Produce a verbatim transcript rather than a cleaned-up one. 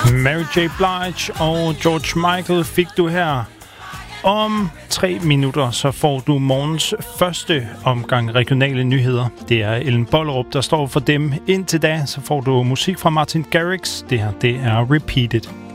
Mary J. Blige og George Michael fik du her. Om tre minutter så får du morgens første omgang regionale nyheder. Det er Ellen Bollerup, der står for dem. Indtil da så får du musik fra Martin Garrix. Det her, det er Repeated.